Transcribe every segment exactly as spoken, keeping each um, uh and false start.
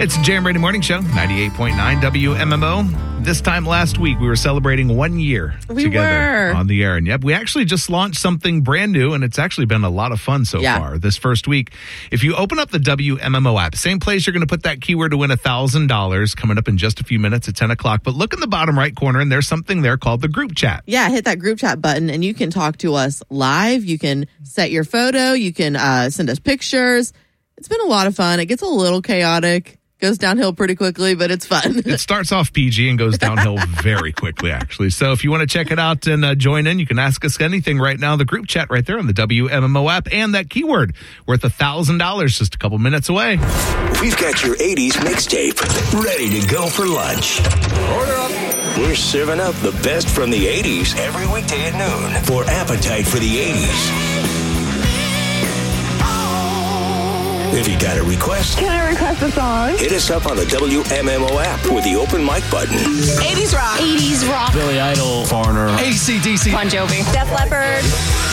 It's the Jam Radio Morning Show, ninety-eight point nine W M M O. This time last week, we were celebrating one year we together were. on the air. And yep, we actually just launched something brand new, and it's actually been a lot of fun so yeah. far this first week. If you open up the W M M O app, same place you're going to put that keyword to win one thousand dollars coming up in just a few minutes at ten o'clock. But look in the bottom right corner, and there's something there called the group chat. Yeah, hit that group chat button, and you can talk to us live. You can set your photo. You can uh, send us pictures. It's been a lot of fun. It gets a little chaotic. Goes downhill pretty quickly, but it's fun. It starts off P G and goes downhill very quickly, actually. So if you want to check it out and uh, join in, you can ask us anything right now. The group chat right there on the W M M O app, and that keyword worth one thousand dollars just a couple minutes away. We've got your eighties mixtape ready to go for lunch. Order up. We're serving up the best from the eighties every weekday at noon for Appetite for the eighties. If you got a request, can I request a song? Hit us up on the W M M O app with the open mic button. eighties rock. eighties rock. Billy Idol. Foreigner. A C D C. Bon Jovi. Def Leppard.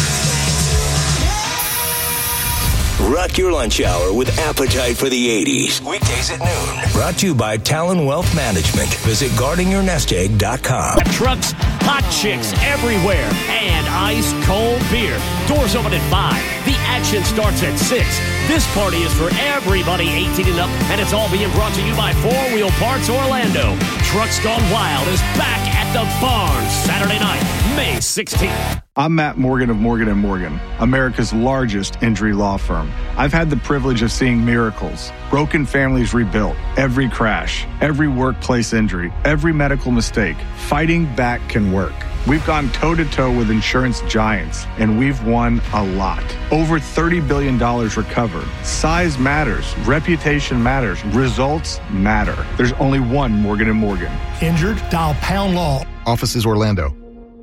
Rock your lunch hour with Appetite for the eighties. Weekdays at noon. Brought to you by Talon Wealth Management. Visit guarding your nest egg dot com. Trucks, hot chicks everywhere, and ice cold beer. Doors open at five. The action starts at six. This party is for everybody eighteen and up, and it's all being brought to you by Four Wheel Parts Orlando. Trucks Gone Wild is back at the barn Saturday night, May sixteenth. I'm Matt Morgan of Morgan and Morgan, America's largest injury law firm. I've had the privilege of seeing miracles, broken families rebuilt, every crash, every workplace injury, every medical mistake. Fighting back can work. We've gone toe-to-toe with insurance giants, and we've won a lot. Over thirty billion dollars recovered. Size matters. Reputation matters. Results matter. There's only one Morgan and Morgan. Injured? Dial Pound Law. Offices Orlando.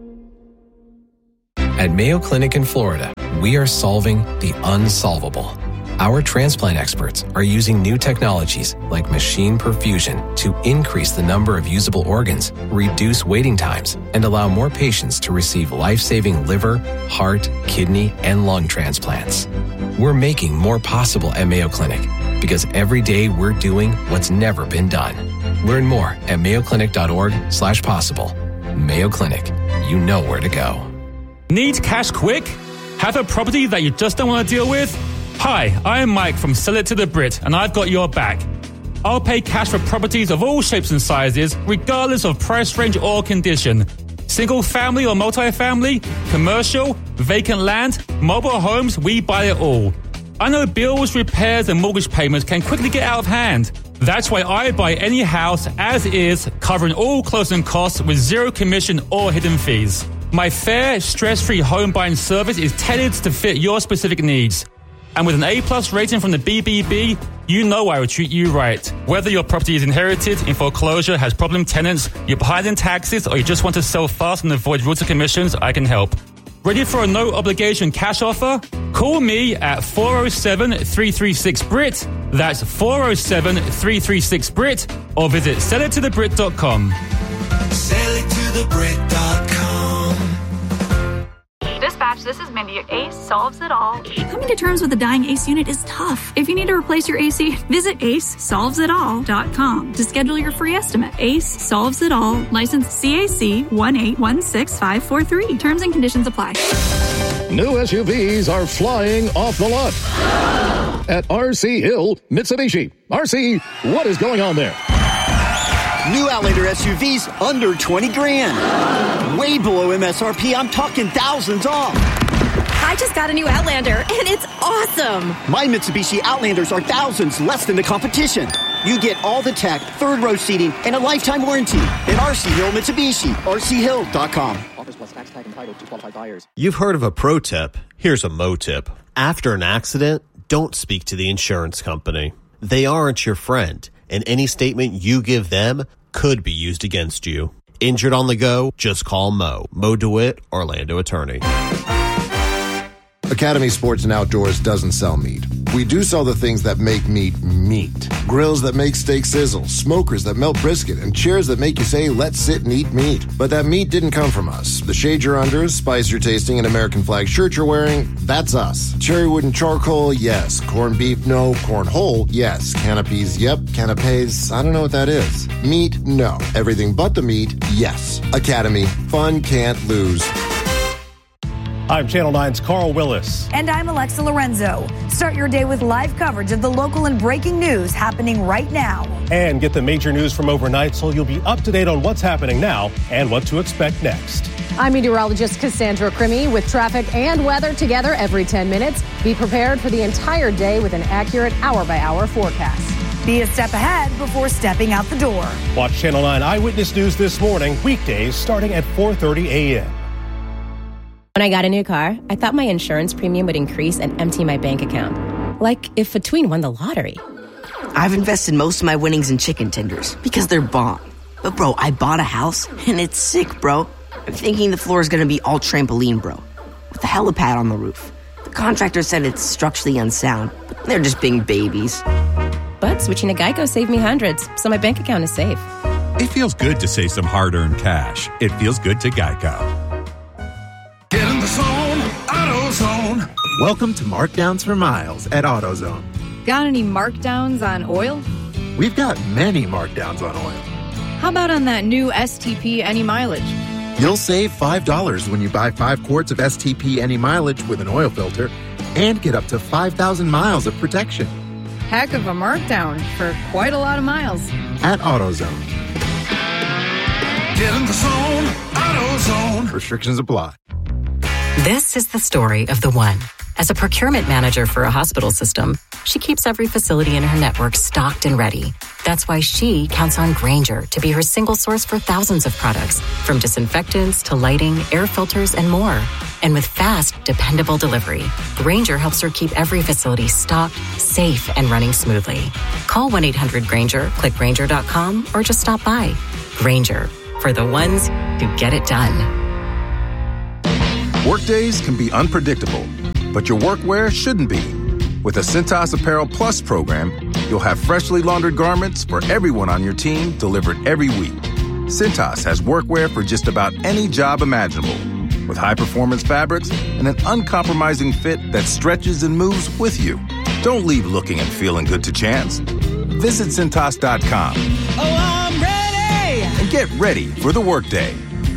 At Mayo Clinic in Florida, we are solving the unsolvable. Our transplant experts are using new technologies like machine perfusion to increase the number of usable organs, reduce waiting times, and allow more patients to receive life-saving liver, heart, kidney, and lung transplants. We're making more possible at Mayo Clinic because every day we're doing what's never been done. Learn more at mayo clinic dot org slash possible. Mayo Clinic, you know where to go. Need cash quick? Have a property that you just don't want to deal with? Hi, I am Mike from Sell It to the Brit, and I've got your back. I'll pay cash for properties of all shapes and sizes, regardless of price range or condition. Single family or multifamily, commercial, vacant land, mobile homes, we buy it all. I know bills, repairs, and mortgage payments can quickly get out of hand. That's why I buy any house as is, covering all closing costs with zero commission or hidden fees. My fair, stress-free home buying service is tailored to fit your specific needs. And with an A-plus rating from the B B B, you know I will treat you right. Whether your property is inherited, in foreclosure, has problem tenants, you're behind in taxes, or you just want to sell fast and avoid rules and commissions, I can help. Ready for a no-obligation cash offer? Call me at four oh seven, three three six, B R I T. That's four oh seven, three three six, B R I T. Or visit sell it to the brit dot com. sell it to the brit dot com. Dispatch, this is Mindy. Ace solves it all. Coming to terms with a dying A C unit is tough. If you need to replace your A C, visit ace solves it all dot com to schedule your free estimate. Ace Solves It All, license C A C one eight one six five four three. Terms and conditions apply. New S U Vs are flying off the lot at R C Hill Mitsubishi. R C, what is going on there? New Outlander S U Vs under twenty grand. Way below M S R P. I'm talking thousands off. I just got a new Outlander, and it's awesome. My Mitsubishi Outlanders are thousands less than the competition. You get all the tech, third row seating, and a lifetime warranty at R C Hill Mitsubishi. R C Hill dot com. Offers plus tax tag and title to qualified buyers. You've heard of a pro tip. Here's a mo tip. After an accident, don't speak to the insurance company. They aren't your friend, and any statement you give them could be used against you. Injured on the go? Just call Mo. Mo DeWitt, Orlando attorney. Academy Sports and Outdoors doesn't sell meat. We do sell the things that make meat meat. Grills that make steak sizzle, smokers that melt brisket, and chairs that make you say, let's sit and eat meat. But that meat didn't come from us. The shade you're under, spice you're tasting, and American flag shirt you're wearing, that's us. Cherry wood and charcoal, yes. Corned beef, no. Corn whole, yes. Canopies, yep. Canapes, I don't know what that is. Meat, no. Everything but the meat, yes. Academy, fun can't lose. I'm Channel nine's Carl Willis. And I'm Alexa Lorenzo. Start your day with live coverage of the local and breaking news happening right now. And get the major news from overnight so you'll be up to date on what's happening now and what to expect next. I'm meteorologist Cassandra Crimmy with traffic and weather together every ten minutes. Be prepared for the entire day with an accurate hour-by-hour forecast. Be a step ahead before stepping out the door. Watch Channel nine Eyewitness News this morning, weekdays starting at four thirty a.m. When I got a new car, I thought my insurance premium would increase and empty my bank account. Like if a tween won the lottery. I've invested most of my winnings in chicken tenders because they're bomb. But bro, I bought a house and it's sick, bro. I'm thinking the floor is going to be all trampoline, bro. With a helipad on the roof. The contractor said it's structurally unsound, but they're just being babies. But switching to Geico saved me hundreds, so my bank account is safe. It feels good to save some hard-earned cash. It feels good to Geico. Get in the zone, AutoZone. Welcome to Markdowns for Miles at AutoZone. Got any markdowns on oil? We've got many markdowns on oil. How about on that new S T P Any Mileage? You'll save five dollars when you buy five quarts of S T P Any Mileage with an oil filter and get up to five thousand miles of protection. Heck of a markdown for quite a lot of miles. At AutoZone. Get in the zone, AutoZone. Restrictions apply. This is the story of the one. As a procurement manager for a hospital system, she keeps every facility in her network stocked and ready. That's why she counts on Grainger to be her single source for thousands of products, from disinfectants to lighting, air filters, and more. And with fast, dependable delivery, Grainger helps her keep every facility stocked, safe, and running smoothly. Call one eight hundred Grainger, click Grainger dot com, or just stop by. Grainger, for the ones who get it done. Workdays can be unpredictable, but your workwear shouldn't be. With a Cintas Apparel Plus program, you'll have freshly laundered garments for everyone on your team delivered every week. Cintas has workwear for just about any job imaginable, with high-performance fabrics and an uncompromising fit that stretches and moves with you. Don't leave looking and feeling good to chance. Visit Cintas dot com. Oh, I'm ready! And get ready for the workday.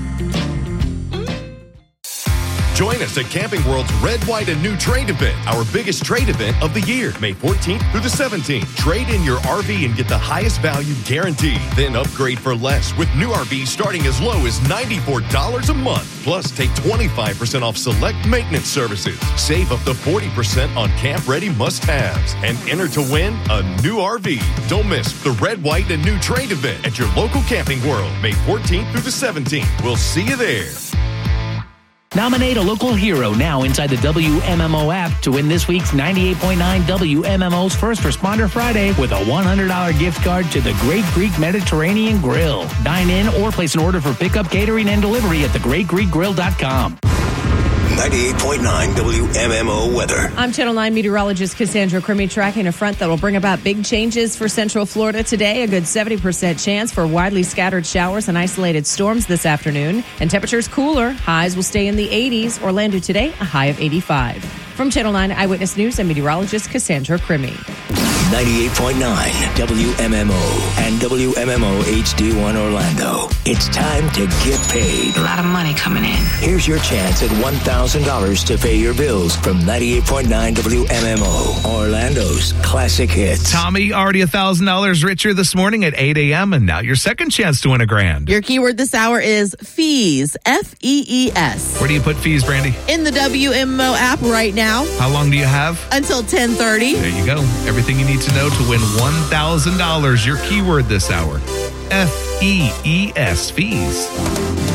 Join us at Camping World's Red, White, and New Trade event, our biggest trade event of the year, May fourteenth through the seventeenth. Trade in your R V and get the highest value guaranteed. Then upgrade for less with new R Vs starting as low as ninety-four dollars a month. Plus, take twenty-five percent off select maintenance services. Save up to forty percent on camp-ready must-haves. And enter to win a new R V. Don't miss the Red, White, and New Trade event at your local Camping World, May fourteenth through the seventeenth. We'll see you there. Nominate a local hero now inside the W M M O app to win this week's ninety-eight point nine W M M O's First Responder Friday with a one hundred dollars gift card to the Great Greek Mediterranean Grill. Dine in or place an order for pickup, catering, and delivery at the great greek grill dot com. ninety-eight point nine W M M O weather. I'm Channel nine meteorologist Cassandra Crimmy, tracking a front that will bring about big changes for Central Florida today. A good seventy percent chance for widely scattered showers and isolated storms this afternoon. And temperatures cooler. Highs will stay in the eighties. Orlando today, a high of eighty-five. From Channel nine Eyewitness News, I'm meteorologist Cassandra Crimmy. ninety-eight point nine W M M O and W M M O H D one Orlando. It's time to get paid. A lot of money coming in. Here's your chance at one thousand dollars to pay your bills from ninety-eight point nine W M M O, Orlando's classic hits. Tommy, already one thousand dollars richer this morning at eight a.m. and now your second chance to win a grand. Your keyword this hour is fees, F E E S. Where do you put fees, Brandy? In the W M M O app right now. How long do you have? Until ten thirty. There you go. Everything you need to know to win one thousand dollars. Your keyword this hour, F E E S, fees.